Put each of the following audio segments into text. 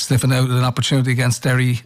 sniffing out an opportunity against Derry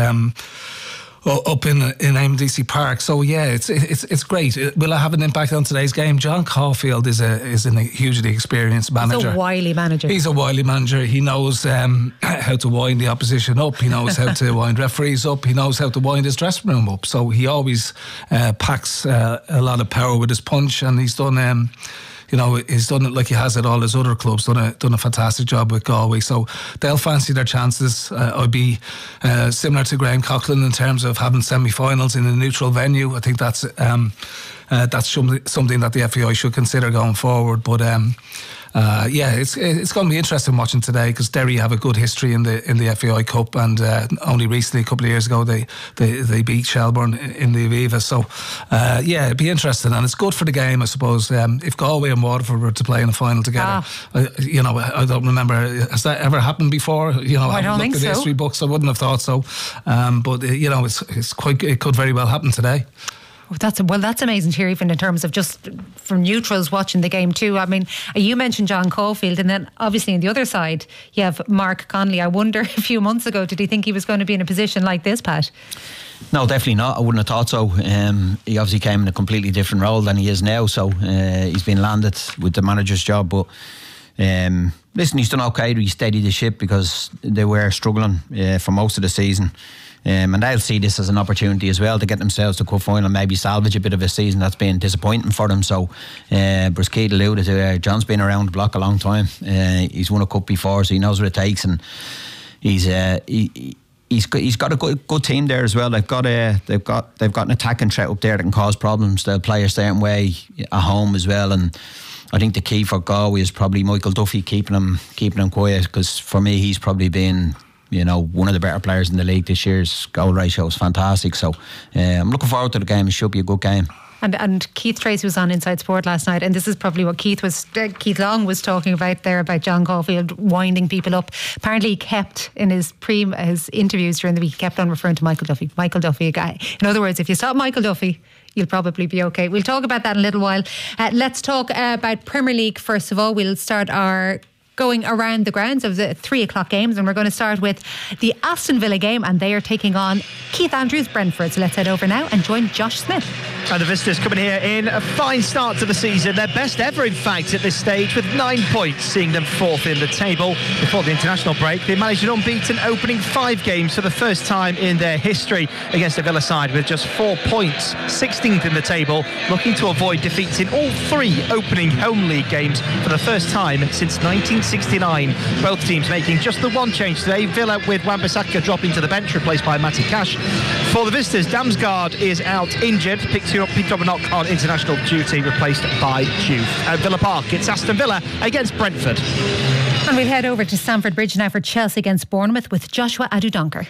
up in MDC Park. So yeah, it's great. Will it have an impact on today's game? John Caulfield is a hugely experienced manager. He's a wily manager. He's a wily manager. He knows how to wind the opposition up. He knows how to wind referees up. He knows how to wind his dressing room up. So he always packs a lot of power with his punch, and he's done. He's done it like he has at all his other clubs. Done a fantastic job with Galway. So they'll fancy their chances. I'd be similar to Graham Coughlin in terms of having semi-finals in a neutral venue. I think that's something that the FAI should consider going forward. But it's going to be interesting watching today, because Derry have a good history in the FAI Cup, and only recently, a couple of years ago, they beat Shelbourne in the Aviva. So it'd be interesting, and it's good for the game, I suppose. If Galway and Waterford were to play in a final together, I don't remember, has that ever happened before? I don't think so. The history books, I wouldn't have thought so. But it could very well happen today. That's amazing to hear, even in terms of just from neutrals watching the game too. I mean, you mentioned John Caulfield, and then obviously on the other side you have Mark Connolly. I wonder, a few months ago, did he think he was going to be in a position like this, Pat? No, definitely not. I wouldn't have thought so. He obviously came in a completely different role than he is now, so he's been landed with the manager's job. But listen, he's done okay. He steadied the ship, because they were struggling for most of the season. And they'll see this as an opportunity as well to get themselves to cup final, maybe salvage a bit of a season that's been disappointing for them. So, as Keith alluded to, John's been around the block a long time. He's won a cup before, so he knows what it takes, and he's got a good team there as well. They've got an attacking threat up there that can cause problems. They'll play a certain way at home as well, and I think the key for Galway is probably Michael Duffy keeping him quiet, because for me he's probably been one of the better players in the league this year. His goal ratio is fantastic, so I'm looking forward to the game. It should be a good game. And Keith Tracy was on Inside Sport last night, and this is probably what Keith Long was talking about there, about John Caulfield winding people up. Apparently he kept in his interviews during the week, he kept on referring to Michael Duffy, a guy. In other words, if you stop Michael Duffy, you'll probably be okay. We'll talk about that in a little while. Let's talk about Premier League first of all. We'll start our going around the grounds of the 3 o'clock games, and we're going to start with the Aston Villa game, and they are taking on Keith Andrews Brentford. So let's head over now and join Josh Smith. And the visitors coming here in a fine start to the season, their best ever in fact at this stage, with 9 points, seeing them fourth in the table. Before the international break, they managed an unbeaten opening 5 games for the first time in their history against the Villa side, with just 4 points, 16th in the table, looking to avoid defeats in all 3 opening home league games for the first time since 1969. Both teams making just the one change today. Villa with Wan-Bissaka dropping to the bench, replaced by Matty Cash. For the visitors, Damsgaard is out injured, picked up Peter Knock on international duty, replaced by Juve. At Villa Park, it's Aston Villa against Brentford. And we'll head over to Stamford Bridge now for Chelsea against Bournemouth with Joshua Adu-Donker.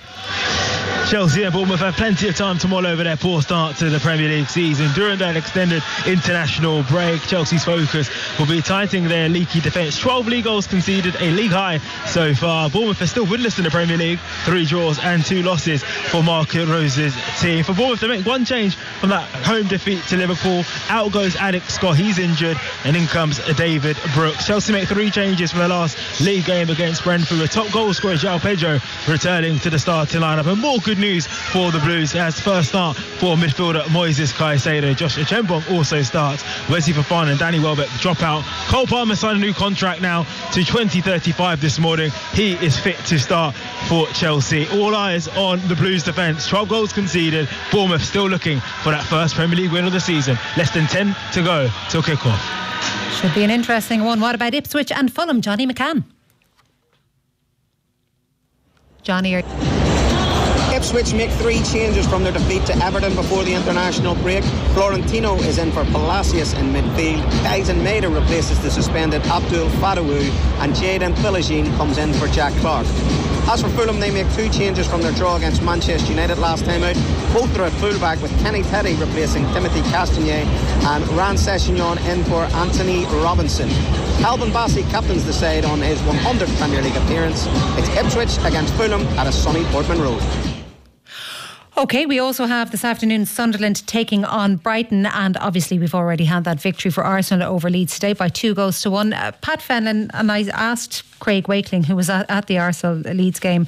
Chelsea and Bournemouth have plenty of time to mull over their poor start to the Premier League season. During that extended international break, Chelsea's focus will be tightening their leaky defence. 12 league goals conceded, a league high so far. Bournemouth are still winless in the Premier League, 3 draws and 2 losses for Mark Rose's team. For Bournemouth to make one change from that home defeat to Liverpool, out goes Alex Scott, he's injured, and in comes David Brooks. Chelsea make 3 changes from the last league game against Brentford, with top goal scorer João Pedro returning to the starting lineup. And more good news for the Blues, as first start for midfielder Moises Caicedo. Josh Echembon also starts. Wesley Fofana and Danny Welbeck drop out. Cole Palmer signed a new contract now to 2035 this morning. He is fit to start for Chelsea. All eyes on the Blues defence. 12 goals conceded. Bournemouth still looking for that first Premier League win of the season. Less than 10 to go till kick-off. Should be an interesting one. What about Ipswich and Fulham? Johnny McCann. Johnny, Ipswich make 3 changes from their defeat to Everton before the international break. Florentino is in for Palacios in midfield. Tyson Maida replaces the suspended Abdul Fadawu, and Jadon Philogene comes in for Jack Clark. As for Fulham, they make 2 changes from their draw against Manchester United last time out. Both are at fullback, with Kenny Teddy replacing Timothy Castagnet and Ran Sessegnon in for Anthony Robinson. Calvin Bassey captains the side on his 100th Premier League appearance. It's Ipswich against Fulham at a sunny Portman Road. OK, we also have this afternoon Sunderland taking on Brighton, and obviously we've already had that victory for Arsenal over Leeds today by 2-1. Pat Fenlon, and I asked Craig Wakeling, who was at the Arsenal Leeds game,